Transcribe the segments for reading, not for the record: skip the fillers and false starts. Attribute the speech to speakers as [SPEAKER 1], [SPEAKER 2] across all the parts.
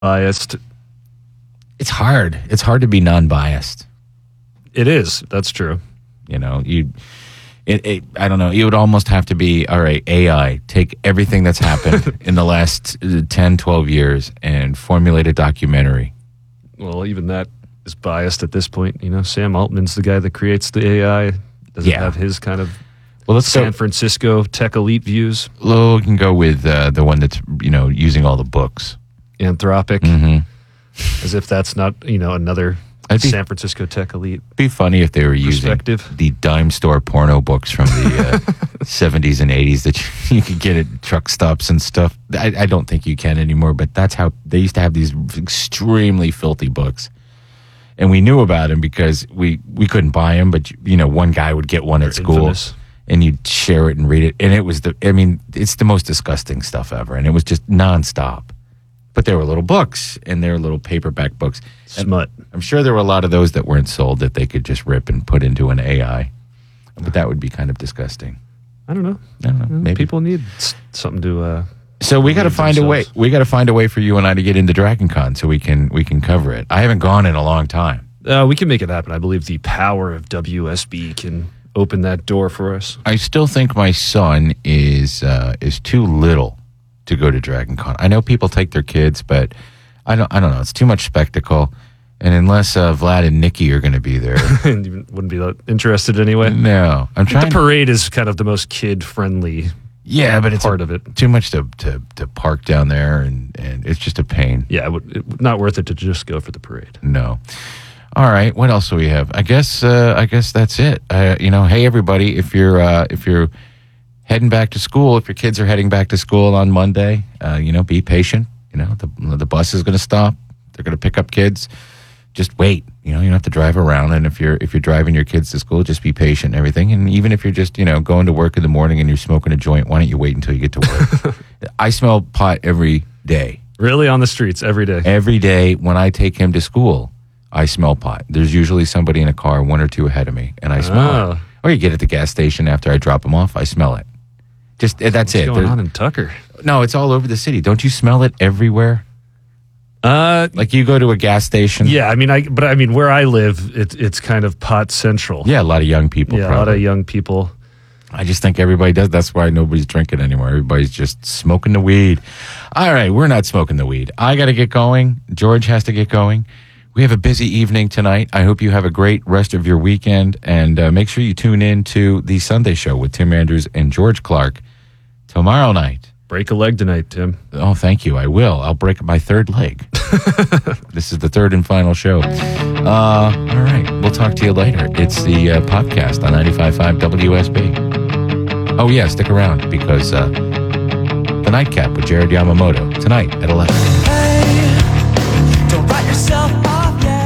[SPEAKER 1] Biased.
[SPEAKER 2] It's hard. It's hard to be non-biased.
[SPEAKER 1] It is. That's true.
[SPEAKER 2] You know, I don't know. You would almost have to be, all right, AI, take everything that's happened in the last 10, 12 years and formulate a documentary.
[SPEAKER 1] Well, even that is biased at this point. You know, Sam Altman's the guy that creates the AI. Doesn't have his kind of San Francisco tech elite views.
[SPEAKER 2] Well, we can go with the one that's, using all the books.
[SPEAKER 1] Anthropic.
[SPEAKER 2] Mm-hmm.
[SPEAKER 1] As if that's not, another San Francisco tech elite.
[SPEAKER 2] It'd be funny if they were using the dime store porno books from the 70s and 80s that you could get at truck stops and stuff. I don't think you can anymore, but that's how they used to have these extremely filthy books. And we knew about them because we couldn't buy them, but, one guy would get one at school.
[SPEAKER 1] Infamous.
[SPEAKER 2] And you'd share it and read it. And it was it's the most disgusting stuff ever. And it was just nonstop. But there were little books, and there were little paperback books.
[SPEAKER 1] Smut.
[SPEAKER 2] And I'm sure there were a lot of those that weren't sold that they could just rip and put into an AI. But that would be kind of disgusting.
[SPEAKER 1] I don't know.
[SPEAKER 2] Maybe
[SPEAKER 1] people need something to.
[SPEAKER 2] So we got to find a way. We got to find a way for you and I to get into Dragon Con so we can cover it. I haven't gone in a long time.
[SPEAKER 1] We can make it happen. I believe the power of WSB can open that door for us.
[SPEAKER 2] I still think my son is too little to go to Dragon Con. I know people take their kids, but I don't know. It's too much spectacle. And unless Vlad and Nikki are going to be there.
[SPEAKER 1] You wouldn't be that interested anyway?
[SPEAKER 2] No.
[SPEAKER 1] The parade is kind of the most kid-friendly
[SPEAKER 2] but it's
[SPEAKER 1] part of it.
[SPEAKER 2] Too much to park down there, and it's just a pain.
[SPEAKER 1] Yeah, not worth it to just go for the parade.
[SPEAKER 2] No. All right, what else do we have? I guess that's it. Hey everybody, if you're heading back to school, if your kids are heading back to school on Monday, be patient. The bus is going to stop. They're going to pick up kids. Just wait. You don't have to drive around. And if you're driving your kids to school, just be patient and everything. And even if you're just going to work in the morning and you're smoking a joint, why don't you wait until you get to work? I smell pot every day.
[SPEAKER 1] Really, on the streets every day?
[SPEAKER 2] Every day when I take him to school, I smell pot. There's usually somebody in a car, one or two ahead of me, and I smell it. Or you get at the gas station after I drop him off, I smell it. Just that's it.
[SPEAKER 1] What's going on in Tucker?
[SPEAKER 2] No, it's all over the city. Don't you smell it everywhere? Like you go to a gas station.
[SPEAKER 1] Yeah, where I live, it's kind of pot central.
[SPEAKER 2] Yeah, a lot of young people.
[SPEAKER 1] Yeah, probably. A lot of young people.
[SPEAKER 2] I just think everybody does. That's why nobody's drinking anymore. Everybody's just smoking the weed. All right, we're not smoking the weed. I got to get going. George has to get going. We have a busy evening tonight. I hope you have a great rest of your weekend, and make sure you tune in to the Sunday Show with Tim Andrews and George Clark tomorrow night.
[SPEAKER 1] Break a leg tonight, Tim.
[SPEAKER 2] Oh, thank you. I will. I'll break my third leg. This is the third and final show. All right. We'll talk to you later. It's the podcast on 95.5 WSB. Oh, yeah. Stick around because the Nightcap with Jared Yamamoto tonight at 11.
[SPEAKER 3] Hey, don't write yourself off yet.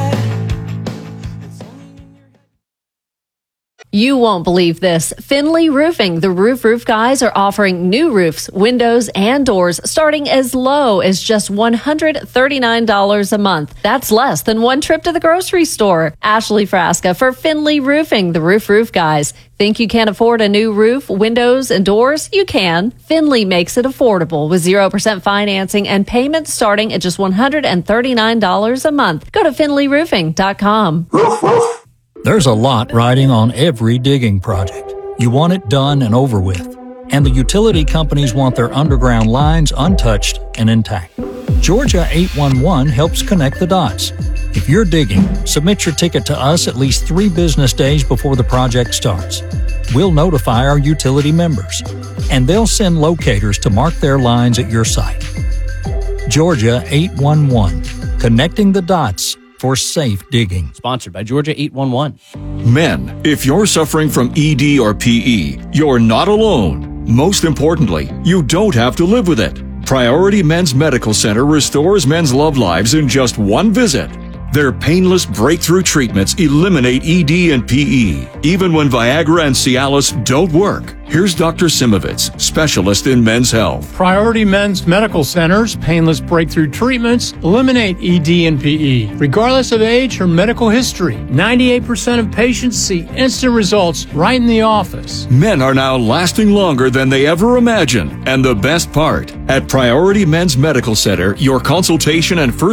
[SPEAKER 4] You won't believe this. Finley Roofing, the roof guys, are offering new roofs, windows, and doors starting as low as just $139 a month. That's less than one trip to the grocery store. Ashley Frasca for Finley Roofing, the roof guys. Think you can't afford a new roof, windows, and doors? You can. Finley makes it affordable with 0% financing and payments starting at just $139 a month. Go to finleyroofing.com.
[SPEAKER 5] There's a lot riding on every digging project. You want it done and over with. And the utility companies want their underground lines untouched and intact. Georgia 811 helps connect the dots. If you're digging, submit your ticket to us at least 3 business days before the project starts. We'll notify our utility members, and they'll send locators to mark their lines at your site. Georgia 811, connecting the dots for safe digging.
[SPEAKER 6] Sponsored by Georgia 811.
[SPEAKER 7] Men, if you're suffering from ED or PE, you're not alone. Most importantly, you don't have to live with it. Priority Men's Medical Center restores men's love lives in just one visit. Their painless breakthrough treatments eliminate ED and PE, even when Viagra and Cialis don't work. Here's Dr. Simovitz, specialist in men's health.
[SPEAKER 8] Priority Men's Medical Center's painless breakthrough treatments eliminate ED and PE, regardless of age or medical history. 98% of patients see instant results right in the office.
[SPEAKER 7] Men are now lasting longer than they ever imagined. And the best part, at Priority Men's Medical Center, your consultation and first